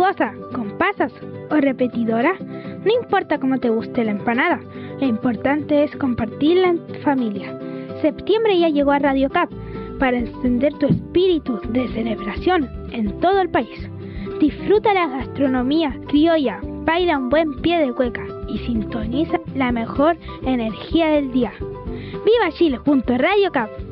jugosa, con pasas o repetidora, no importa cómo te guste la empanada, lo importante es compartirla en familia. Septiembre ya llegó a Radio Cap para encender tu espíritu de celebración en todo el país. Disfruta la gastronomía criolla, baila un buen pie de cueca y sintoniza la mejor energía del día. ¡Viva Chile junto a Radio Cap!